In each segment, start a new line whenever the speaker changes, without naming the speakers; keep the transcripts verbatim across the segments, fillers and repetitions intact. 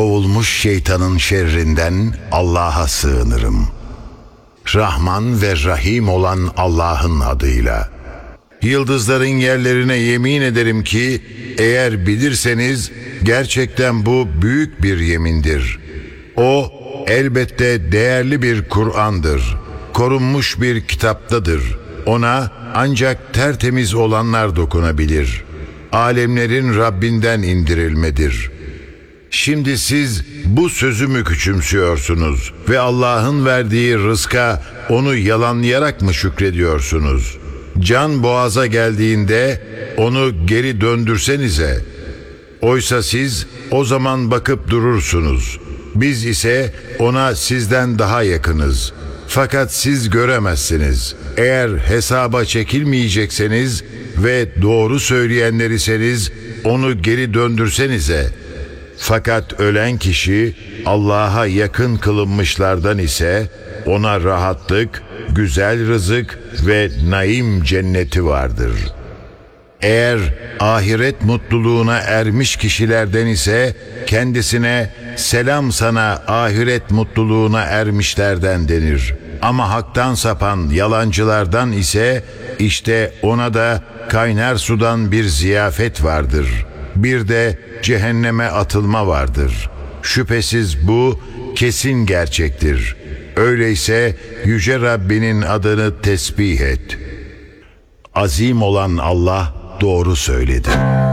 kovulmuş şeytanın şerrinden Allah'a sığınırım. Rahman ve Rahim olan Allah'ın adıyla. Yıldızların yerlerine yemin ederim ki eğer bilirseniz gerçekten bu büyük bir yemindir. O elbette değerli bir Kur'an'dır. Korunmuş bir kitaptadır. Ona ancak tertemiz olanlar dokunabilir. Alemlerin Rabbinden indirilmedir. Şimdi siz bu sözü mü küçümsüyorsunuz ve Allah'ın verdiği rızka onu yalanlayarak mı şükrediyorsunuz? Can boğaza geldiğinde onu geri döndürsenize. Oysa siz o zaman bakıp durursunuz. Biz ise ona sizden daha yakınız. Fakat siz göremezsiniz. Eğer hesaba çekilmeyecekseniz ve doğru söyleyenler iseniz onu geri döndürsenize. Fakat ölen kişi Allah'a yakın kılınmışlardan ise ona rahatlık, güzel rızık ve naim cenneti vardır. Eğer ahiret mutluluğuna ermiş kişilerden ise kendisine selam sana ahiret mutluluğuna ermişlerden denir. Ama haktan sapan yalancılardan ise işte ona da kaynar sudan bir ziyafet vardır. Bir de cehenneme atılma vardır. Şüphesiz bu kesin gerçektir. Öyleyse Yüce Rabbinin adını tesbih et. Azim olan Allah doğru söyledi.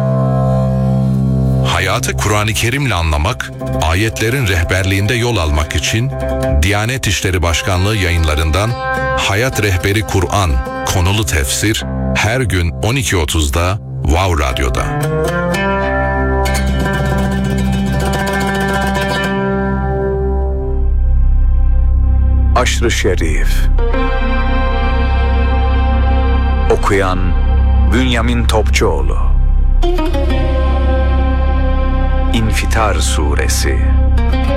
Hayatı Kur'an-ı Kerim'le anlamak, ayetlerin rehberliğinde yol almak için Diyanet İşleri Başkanlığı yayınlarından Hayat Rehberi Kur'an konulu tefsir her gün on iki otuzda Wow Radyo'da.
Aşr-ı Şerif. Okuyan Bünyamin Topçuoğlu. İnfitar Suresi.